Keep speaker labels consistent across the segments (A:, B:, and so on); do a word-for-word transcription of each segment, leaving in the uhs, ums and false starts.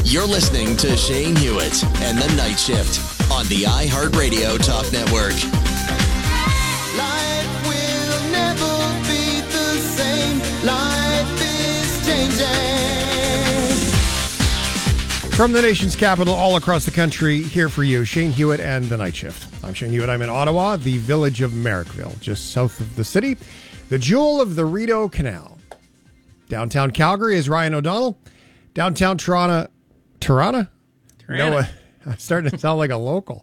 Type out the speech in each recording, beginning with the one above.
A: You're listening to Shane Hewitt and The Night Shift on the iHeartRadio Talk Network.
B: Life will never be the same. Life is changing.
C: From the nation's capital, all across the country, here for you, Shane Hewitt and The Night Shift. I'm Shane Hewitt. I'm in Ottawa, the village of Merrickville, just south of the city, the jewel of the Rideau Canal. Downtown Calgary is Ryan O'Donnell. Downtown Toronto, Toronto? Noah, I'm starting to sound like a local.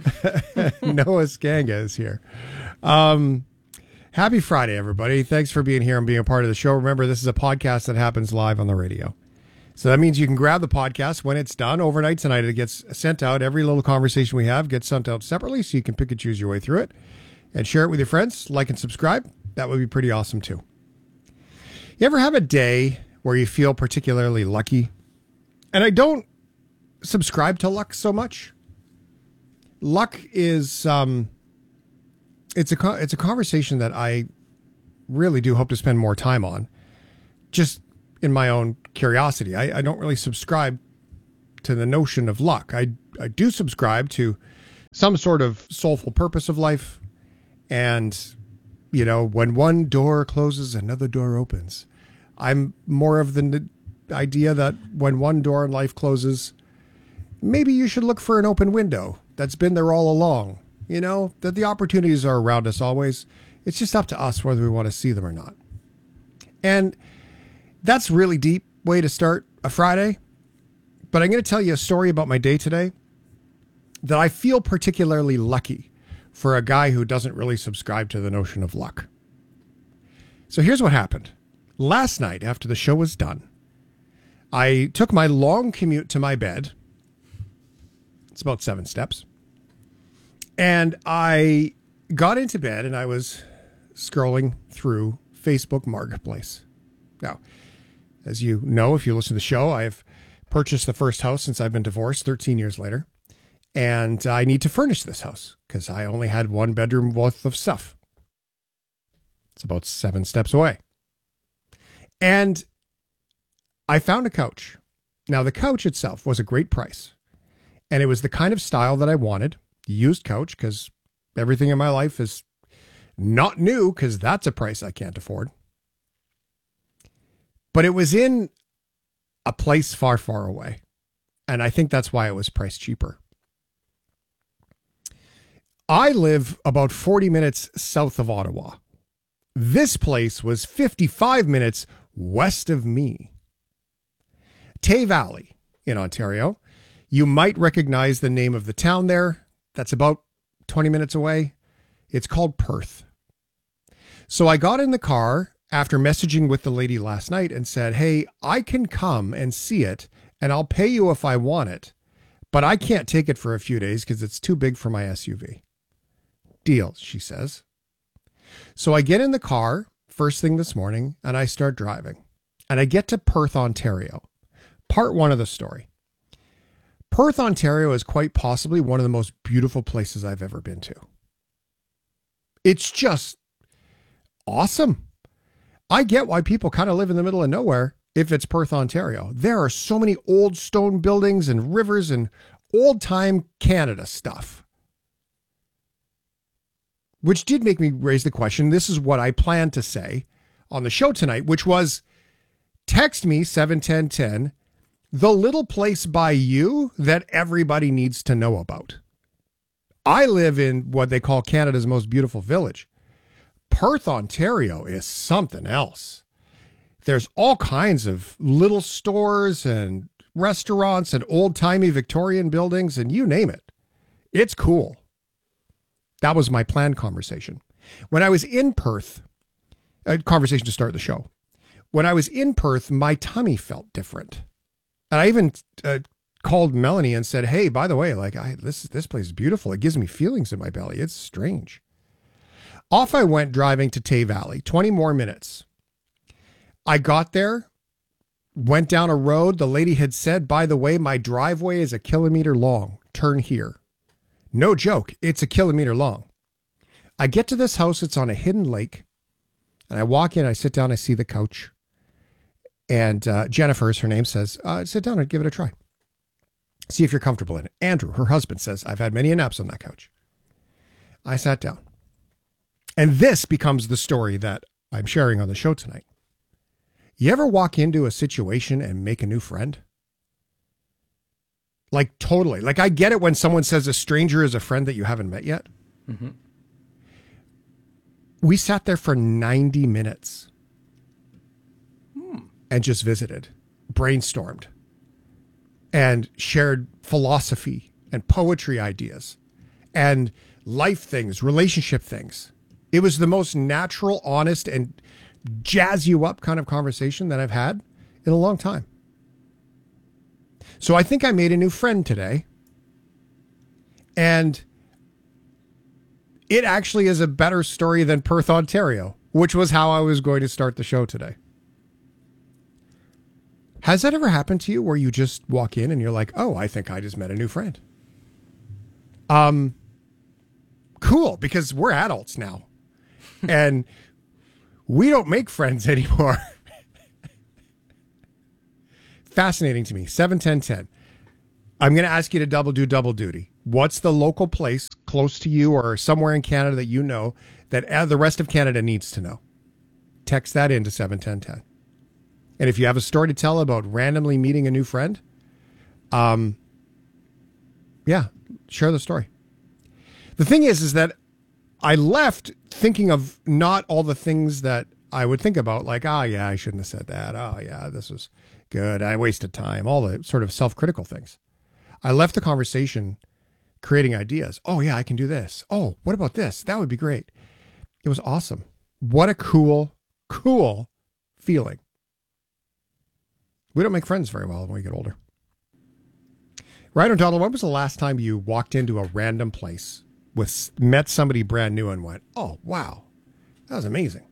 C: Noah Skanga is here. Um, happy Friday, everybody. Thanks for being here and being a part of the show. Remember, this is a podcast that happens live on the radio. So that means you can grab the podcast when it's done overnight tonight. It gets sent out. Every little conversation we have gets sent out separately, so you can pick and choose your way through it and share it with your friends. Like and subscribe. That would be pretty awesome, too. You ever have a day where you feel particularly lucky? And I don't subscribe to luck so much. Luck is, um, it's a, it's a conversation that I really do hope to spend more time on. Just in my own curiosity. I, I don't really subscribe to the notion of luck. I, I do subscribe to some sort of soulful purpose of life. And, you know, when one door closes, another door opens. I'm more of the idea that when one door in life closes, maybe you should look for an open window that's been there all along. You know, that the opportunities are around us always. It's just up to us whether we want to see them or not. And that's a really deep way to start a Friday. But I'm going to tell you a story about my day today that I feel particularly lucky for a guy who doesn't really subscribe to the notion of luck. So here's what happened. Last night, after the show was done, I took my long commute to my bed. It's about seven steps. And I got into bed and I was scrolling through Facebook Marketplace. Now, as you know, if you listen to the show, I've purchased the first house since I've been divorced thirteen years later. And I need to furnish this house because I only had one bedroom worth of stuff. It's about seven steps away. And I found a couch. Now, the couch itself was a great price. And it was the kind of style that I wanted. Used couch, because everything in my life is not new, because that's a price I can't afford. But it was in a place far, far away. And I think that's why it was priced cheaper. I live about forty minutes south of Ottawa. This place was fifty-five minutes west of me. Tay Valley in Ontario. You might recognize the name of the town there. That's about twenty minutes away. It's called Perth. So I got in the car after messaging with the lady last night and said, hey, I can come and see it and I'll pay you if I want it, but I can't take it for a few days because it's too big for my S U V. Deal, she says. So I get in the car first thing this morning and I start driving and I get to Perth, Ontario. Part one of the story. Perth, Ontario is quite possibly one of the most beautiful places I've ever been to. It's just awesome. I get why people kind of live in the middle of nowhere if it's Perth, Ontario. There are so many old stone buildings and rivers and old-time Canada stuff. Which did make me raise the question. This is what I planned to say on the show tonight, which was text me seven ten ten, the little place by you that everybody needs to know about. I live in what they call Canada's most beautiful village. Perth, Ontario is something else. There's all kinds of little stores and restaurants and old-timey Victorian buildings and you name it. It's cool. That was my planned conversation. When I was in Perth, a conversation to start the show. When I was in Perth, my tummy felt different. And I even uh, called Melanie and said, hey, by the way, like I, this, this place is beautiful. It gives me feelings in my belly. It's strange. Off I went driving to Tay Valley, twenty more minutes. I got there, went down a road. The lady had said, by the way, my driveway is a kilometer long. Turn here. No joke. It's a kilometer long. I get to this house. It's on a hidden lake. And I walk in, I sit down, I see the couch. And uh, Jennifer, is her name, says, uh, sit down and give it a try. See if you're comfortable in it. Andrew, her husband, says, I've had many naps on that couch. I sat down. And this becomes the story that I'm sharing on the show tonight. You ever walk into a situation and make a new friend? Like totally. Like I get it when someone says a stranger is a friend that you haven't met yet. Mm-hmm. We sat there for ninety minutes hmm. and just visited, brainstormed, and shared philosophy and poetry ideas and life things, relationship things. It was the most natural, honest, and jazz you up kind of conversation that I've had in a long time. So I think I made a new friend today. And it actually is a better story than Perth, Ontario, which was how I was going to start the show today. Has that ever happened to you where you just walk in and you're like, oh, I think I just met a new friend? Um, cool, because we're adults now. And we don't make friends anymore. Fascinating to me. seven ten ten. I'm going to ask you to double do double duty. What's the local place close to you or somewhere in Canada that you know that the rest of Canada needs to know? Text that into seven ten ten. And if you have a story to tell about randomly meeting a new friend, um, yeah, share the story. The thing is, is that I left thinking of not all the things that I would think about, like, oh, yeah, I shouldn't have said that. Oh, yeah, this was good. I wasted time. All the sort of self-critical things. I left the conversation creating ideas. Oh, yeah, I can do this. Oh, what about this? That would be great. It was awesome. What a cool, cool feeling. We don't make friends very well when we get older. Right, O'Donnell, when was the last time you walked into a random place, with met somebody brand new and went, oh, wow, that was amazing?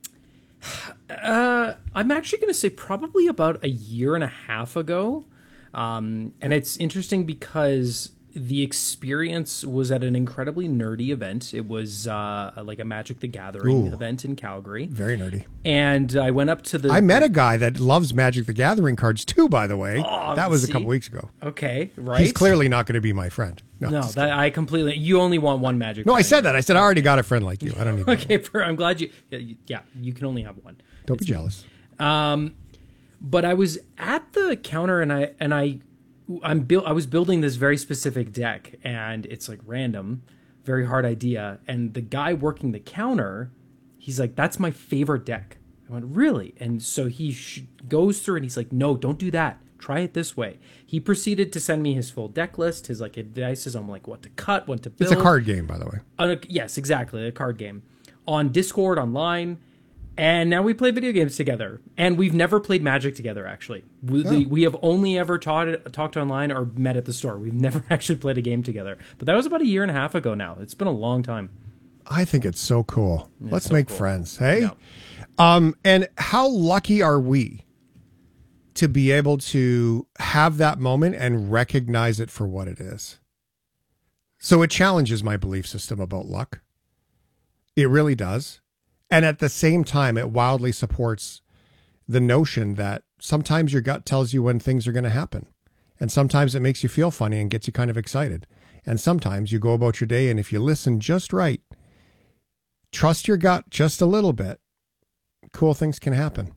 D: Uh, I'm actually going to say probably about a year and a half ago. Um, and it's interesting because the experience was at an incredibly nerdy event. It was uh, like a Magic the Gathering Ooh, event in Calgary.
C: Very nerdy.
D: And I went up to the...
C: I met a guy that loves Magic the Gathering cards too, by the way.
D: Oh,
C: that was
D: see?
C: a couple weeks ago.
D: Okay, right.
C: He's clearly not going to be my friend. No,
D: no that I completely... You only want one Magic.
C: No, I said that. I said I already got a friend like you. I don't need
D: Okay, per, I'm glad you... Yeah, you can only have one.
C: Don't
D: it's
C: be jealous.
D: Um, but I was at the counter and I... and I I'm build. I was building this very specific deck, and it's like random, very hard idea. And the guy working the counter, he's like, "That's my favorite deck." I went, "Really?" And so he sh- goes through, and he's like, "No, don't do that. Try it this way." He proceeded to send me his full deck list, his like advices on like what to cut, what to build.
C: It's a card game, by the way.
D: Uh, yes, exactly, a card game on Discord online. And now we play video games together. And we've never played Magic together, actually. We, oh. the, we have only ever taught, talked online or met at the store. We've never actually played a game together. But that was about a year and a half ago now. It's been a long time.
C: I think it's so cool. It's Let's so make cool. friends, hey?
D: Yeah.
C: Um, and how lucky are we to be able to have that moment and recognize it for what it is? So it challenges my belief system about luck. It really does. And at the same time, it wildly supports the notion that sometimes your gut tells you when things are going to happen. And sometimes it makes you feel funny and gets you kind of excited. And sometimes you go about your day, and if you listen just right, trust your gut just a little bit, cool things can happen.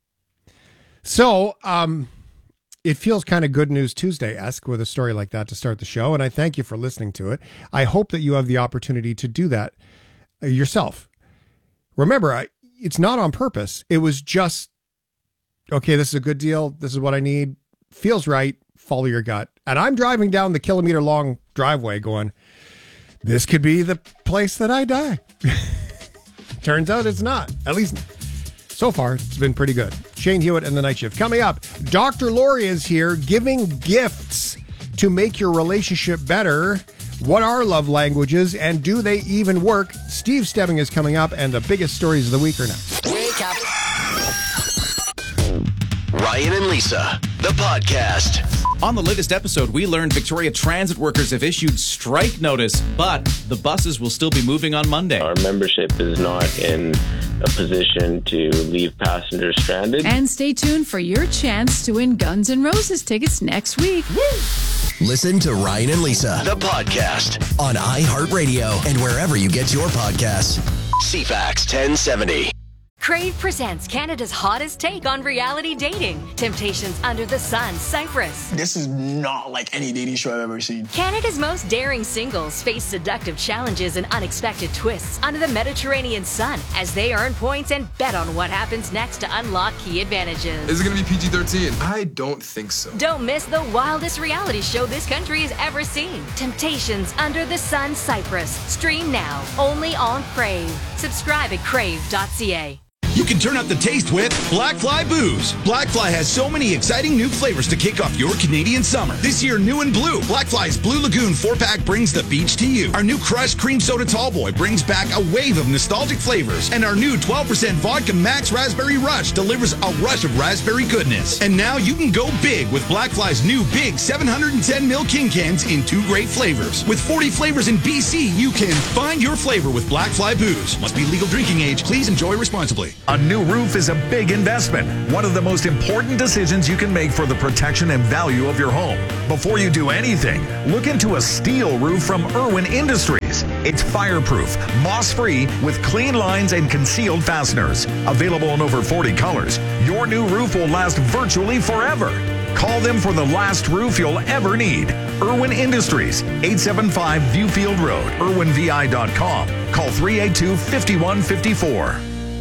C: So um, it feels kind of Good News Tuesday-esque with a story like that to start the show. And I thank you for listening to it. I hope that you have the opportunity to do that yourself. Remember, I, it's not on purpose. It was just, okay, this is a good deal. This is what I need. Feels right. Follow your gut. And I'm driving down the kilometer long driveway going, this could be the place that I die. Turns out it's not. At least so far, it's been pretty good. Shane Hewitt and the Night Shift. Coming up, Doctor Lori is here giving gifts to make your relationship better. What are love languages, and do they even work? Steve Stebbing is coming up, and the biggest stories of the week are next.
A: Wake up. Ryan and Lisa, the podcast.
E: On the latest episode, we learned Victoria Transit workers have issued strike notice, but the buses will still be moving on Monday.
F: Our membership is not in a position to leave passengers stranded.
G: And stay tuned for your chance to win Guns N' Roses tickets next week. Woo!
A: Listen to Ryan and Lisa, the podcast, on iHeartRadio and wherever you get your podcasts. C FAX ten seventy.
G: Crave presents Canada's hottest take on reality dating. Temptations Under the Sun, Cyprus.
H: This is not like any dating show I've ever seen.
G: Canada's most daring singles face seductive challenges and unexpected twists under the Mediterranean sun as they earn points and bet on what happens next to unlock key advantages.
I: Is it going to be P G thirteen? I don't think so.
G: Don't miss the wildest reality show this country has ever seen. Temptations Under the Sun, Cyprus. Stream now, only on Crave. Subscribe at crave dot c a.
J: You can turn up the taste with Blackfly Booze. Blackfly has so many exciting new flavors to kick off your Canadian summer. This year, new and blue, Blackfly's Blue Lagoon four-pack brings the beach to you. Our new Crushed Cream Soda Tallboy brings back a wave of nostalgic flavors. And our new twelve percent Vodka Max Raspberry Rush delivers a rush of raspberry goodness. And now you can go big with Blackfly's new big seven hundred ten milliliter King Cans in two great flavors. With forty flavors in B C, you can find your flavor with Blackfly Booze. Must be legal drinking age. Please enjoy responsibly.
K: A new roof is a big investment, one of the most important decisions you can make for the protection and value of your home. Before you do anything, look into a steel roof from Irwin Industries. It's fireproof, moss-free, with clean lines and concealed fasteners. Available in over forty colors, your new roof will last virtually forever. Call them for the last roof you'll ever need. Irwin Industries, eight seven five Viewfield Road, irwin v i dot com. Call three eight two, five one five four.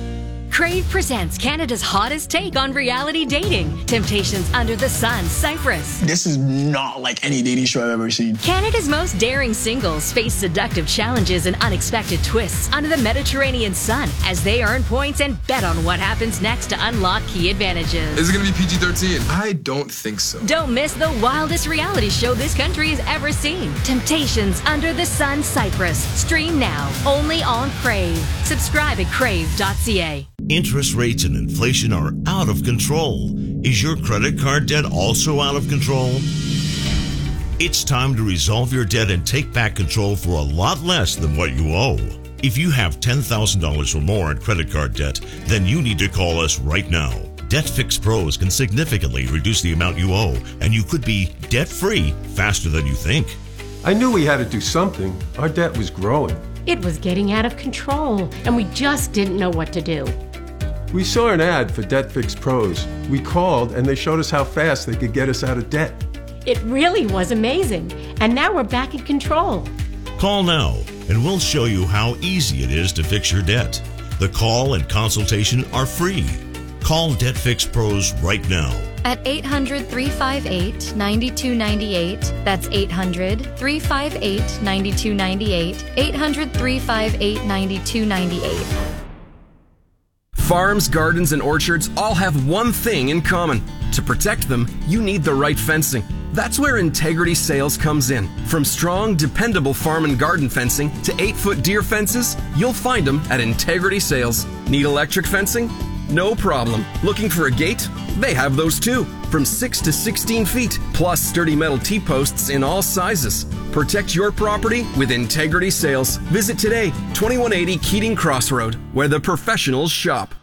G: Crave presents Canada's hottest take on reality dating. Temptations Under the Sun, Cyprus.
H: This is not like any dating show I've ever seen.
G: Canada's most daring singles face seductive challenges and unexpected twists under the Mediterranean sun as they earn points and bet on what happens next to unlock key advantages.
I: Is it going to be P G thirteen? I don't think so.
G: Don't miss the wildest reality show this country has ever seen. Temptations Under the Sun, Cyprus. Stream now, only on Crave. Subscribe at crave dot c a.
L: Interest rates and inflation are out of control. Is your credit card debt also out of control? It's time to resolve your debt and take back control for a lot less than what you owe. If you have ten thousand dollars or more in credit card debt, then you need to call us right now. Debt Fix Pros can significantly reduce the amount you owe, and you could be debt-free faster than you think.
M: I knew we had to do something. Our debt was growing.
N: It was getting out of control, and we just didn't know what to do.
M: We saw an ad for Debt Fix Pros. We called, and they showed us how fast they could get us out of debt.
N: It really was amazing, and now we're back in control.
L: Call now, and we'll show you how easy it is to fix your debt. The call and consultation are free. Call Debt Fix Pros right now.
O: At eight hundred, three five eight, nine two nine eight. That's eight hundred, three five eight, nine two nine eight. eight hundred, three five eight, nine two nine eight.
P: Farms, gardens, and orchards all have one thing in common. To protect them, you need the right fencing. That's where Integrity Sales comes in. From strong, dependable farm and garden fencing to eight-foot deer fences, you'll find them at Integrity Sales. Need electric fencing? No problem. Looking for a gate? They have those too. From six to sixteen feet, plus sturdy metal T-posts in all sizes. Protect your property with Integrity Sales. Visit today, twenty-one eighty Keating Crossroad, where the professionals shop.